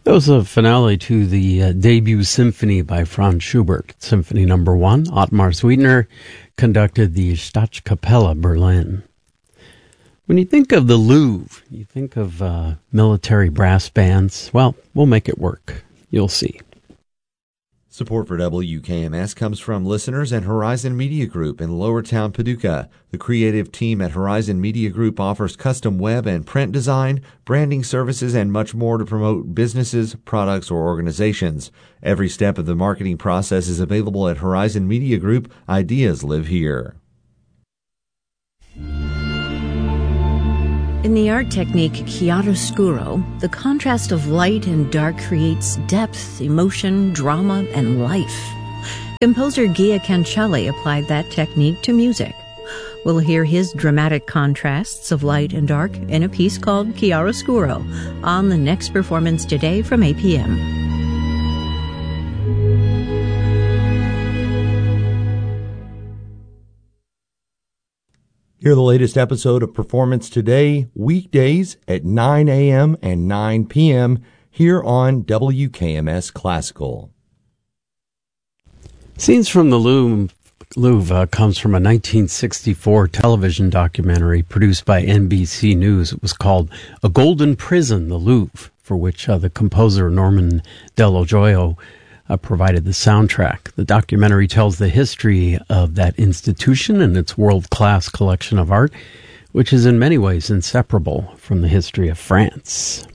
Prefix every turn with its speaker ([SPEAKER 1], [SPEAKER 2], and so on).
[SPEAKER 1] That was a finale to the debut symphony by Franz Schubert, Symphony No. 1. Ottmar Sweetner conducted the Staatskapelle Berlin. When you think of the Louvre, you think of military brass bands. Well, we'll make it work. You'll see.
[SPEAKER 2] Support for WKMS comes from listeners and Horizon Media Group in Lowertown, Paducah. The creative team at Horizon Media Group offers custom web and print design, branding services, and much more to promote businesses, products, or organizations. Every step of the marketing process is available at Horizon Media Group. Ideas live here.
[SPEAKER 3] In the art technique chiaroscuro, the contrast of light and dark creates depth, emotion, drama, and life. Composer Gia Cancelli applied that technique to music. We'll hear his dramatic contrasts of light and dark in a piece called Chiaroscuro on the next performance today from 8 p.m.
[SPEAKER 4] Hear the latest episode of Performance Today, weekdays at 9 a.m. and 9 p.m. here on WKMS Classical.
[SPEAKER 1] Scenes from the Louvre comes from a 1964 television documentary produced by NBC News. It was called A Golden Prison, the Louvre, for which the composer Norman Dello Joio provided the soundtrack. The documentary tells the history of that institution and its world-class collection of art, which is in many ways inseparable from the history of France.